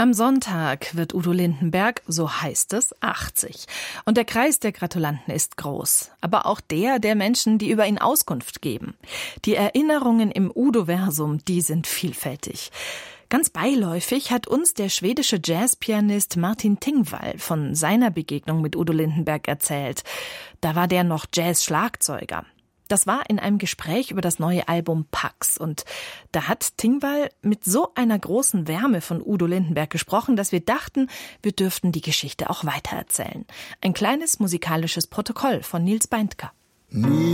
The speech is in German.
Am Sonntag wird Udo Lindenberg, so heißt es, 80. Und der Kreis der Gratulanten ist groß. Aber auch der Menschen, die über ihn Auskunft geben. Die Erinnerungen im Udo-Versum, die sind vielfältig. Ganz beiläufig hat uns der schwedische Jazzpianist Martin Tingvall von seiner Begegnung mit Udo Lindenberg erzählt. Da war der noch Jazz-Schlagzeuger. Das war in einem Gespräch über das neue Album Pax. Und da hat Tingvall mit so einer großen Wärme von Udo Lindenberg gesprochen, dass wir dachten, wir dürften die Geschichte auch weitererzählen. Ein kleines musikalisches Protokoll von Nils Beindker.